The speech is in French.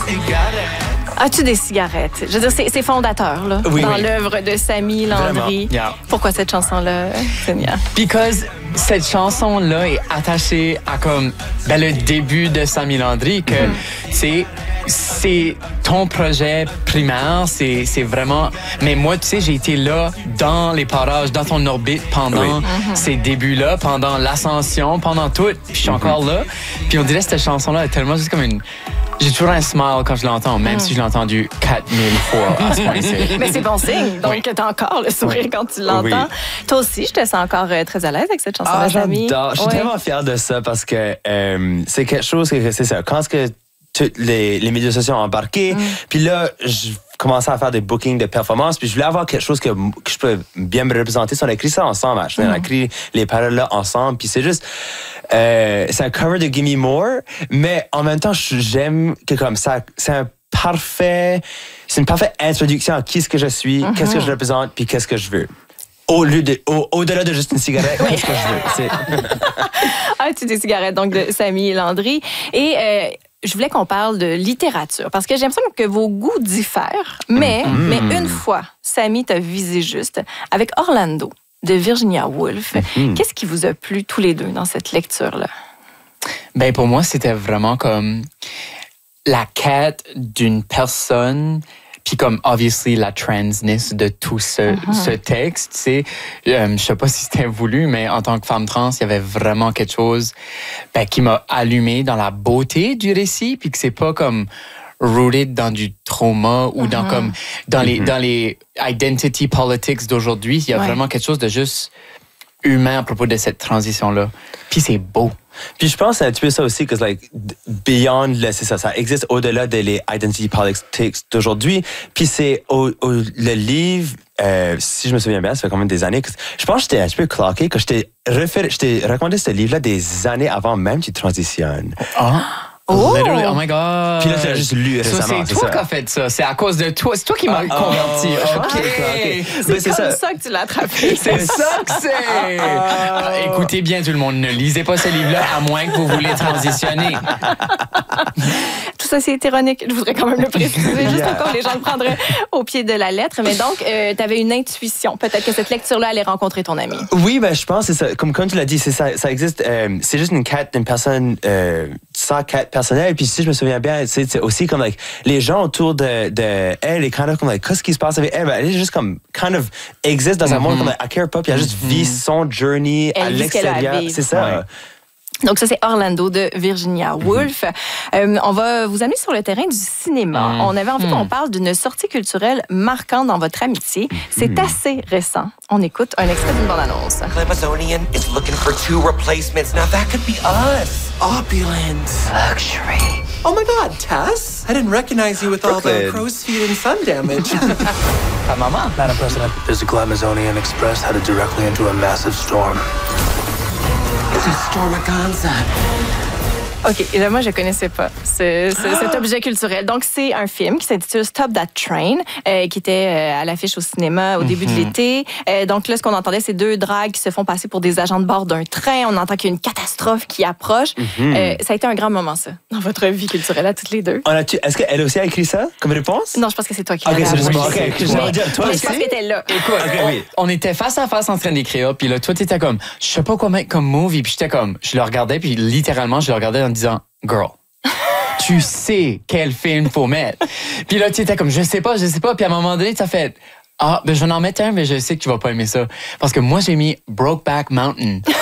As-tu des cigarettes? Je veux dire, c'est fondateur là, dans l'œuvre de Samy Landry. Yeah. Pourquoi cette chanson-là, Seigneur? Because cette chanson-là est attachée à comme le début de Samy Landry, que c'est ton projet primaire, c'est vraiment... Mais moi, tu sais, j'ai été là dans les parages, dans ton orbite pendant ces débuts-là, pendant l'ascension, pendant tout. Puis je suis encore là. Puis on dirait que cette chanson-là est tellement juste comme une... J'ai toujours un smile quand je l'entends, même si je l'ai entendu 4000 fois à ce point-ci. Mais c'est bon signe. Donc, t'as encore le sourire quand tu l'entends. Oui. Toi aussi, je te sens encore très à l'aise avec cette chanson-là, Samy. J'adore. Je suis tellement fier de ça parce que c'est quelque chose que c'est ça. Quand tous les médias sociaux ont embarqué, puis là, je commençais à faire des bookings de performances, puis je voulais avoir quelque chose que je peux bien me représenter. On a écrit ça ensemble. On a écrit les paroles-là ensemble, puis c'est juste... c'est un cover de Gimme More, mais en même temps, j'aime que comme ça, c'est une parfaite introduction à qui ce que je suis, qu'est-ce que je représente, puis qu'est-ce que je veux. Au-delà de juste une cigarette, qu'est-ce que je veux. As-tu des cigarettes, donc, de Samy Landry. Et je voulais qu'on parle de littérature, parce que j'ai l'impression que vos goûts diffèrent, mais une fois, Samy t'a visé juste avec Orlando de Virginia Woolf. Qu'est-ce qui vous a plu tous les deux dans cette lecture-là? Ben pour moi, c'était vraiment comme la quête d'une personne, puis comme obviously la transness de tout ce texte. Tu sais, je sais pas si c'était voulu, mais en tant que femme trans, il y avait vraiment quelque chose qui m'a allumé dans la beauté du récit, puis que c'est pas comme rooted dans du trauma ou dans les identity politics d'aujourd'hui. Il y a vraiment quelque chose de juste humain à propos de cette transition-là. Puis c'est beau. Puis je pense que c'est un petit peu ça aussi, que beyond, c'est ça existe au-delà des identity politics d'aujourd'hui. Puis c'est le livre, si je me souviens bien, ça fait quand même des années, je pense que j'étais un petit peu cloqué, que je t'ai recommandé ce livre-là des années avant même que tu transitionnes. Literally, oh my God. Puis là, tu l'as juste lu récemment. C'est toi qui as fait ça. C'est à cause de toi. C'est toi qui m'as converti. OK. C'est comme ça que tu l'as attrapé. C'est ça que c'est. Écoutez bien, tout le monde, ne lisez pas ce livre-là à moins que vous voulez transitionner. Tout ça, c'est ironique. Je voudrais quand même le préciser, juste pour que les gens le prendraient au pied de la lettre. Mais donc, tu avais une intuition. Peut-être que cette lecture-là allait rencontrer ton ami. Oui, je pense que c'est ça. Comme tu l'as dit, ça existe. C'est juste une quête d'une personne sans quête personnelle. Puis si je me souviens bien, c'est aussi comme les gens autour de elle et kind of comme qu'est-ce qui se passe avec elle. Elle est juste comme kind of existe dans un monde comme I care pas. Puis elle juste vit son journey à l'extérieur. C'est ça. Ouais. Donc ça, c'est Orlando de Virginia Woolf. On va vous amener sur le terrain du cinéma. On avait envie qu'on parle d'une sortie culturelle marquante dans votre amitié. C'est assez récent. On écoute un extrait d'une bande-annonce. Glamazonian is looking for 2 replacements. Now that could be us. Opulence. Luxury. Oh my God, Tess? I didn't recognize you with all the crow's feet and sun damage. Maman. Madam President, there's a Glamazonian Express headed directly into a massive storm. It's a Stormaganza. OK, et là, moi, je ne connaissais pas cet objet culturel. Donc, c'est un film qui s'intitule Stop That Train, qui était à l'affiche au cinéma au début de l'été. Donc là, ce qu'on entendait, c'est 2 dragues qui se font passer pour des agents de bord d'un train. On entend qu'il y a une catastrophe qui approche. Ça a été un grand moment, ça, dans votre vie culturelle à toutes les deux. Est-ce qu'elle aussi a écrit ça comme réponse? Non, je pense que c'est toi qui l'as c'est juste moi. Mais je pense que t'étais là. Écoute, on était face à face en train d'écrire, puis là, toi, t'étais comme, je sais pas quoi mettre comme movie, puis j'étais comme, je le regardais, puis littéralement, je le regardais en disant, girl, tu sais quel film faut mettre. Puis là, tu étais comme, je sais pas. Puis à un moment donné, tu as fait, je vais en mettre un, mais je sais que tu vas pas aimer ça. Parce que moi, j'ai mis Brokeback Mountain.